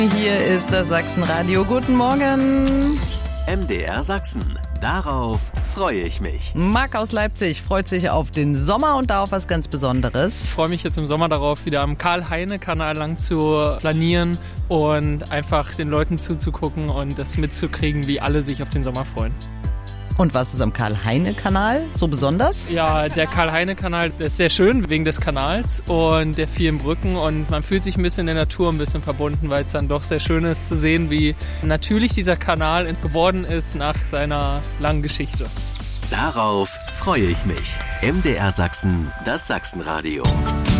Hier ist das Sachsenradio. Guten Morgen. MDR Sachsen. Darauf freue ich mich. Marc aus Leipzig freut sich auf den Sommer und da auf was ganz Besonderes. Ich freue mich jetzt im Sommer darauf, wieder am Karl-Heine-Kanal lang zu flanieren und einfach den Leuten zuzugucken und das mitzukriegen, wie alle sich auf den Sommer freuen. Und was ist am Karl-Heine-Kanal so besonders? Ja, der Karl-Heine-Kanal ist sehr schön wegen des Kanals und der vielen Brücken und man fühlt sich ein bisschen in der Natur ein bisschen verbunden, weil es dann doch sehr schön ist zu sehen, wie natürlich dieser Kanal geworden ist nach seiner langen Geschichte. Darauf freue ich mich. MDR Sachsen, das Sachsenradio.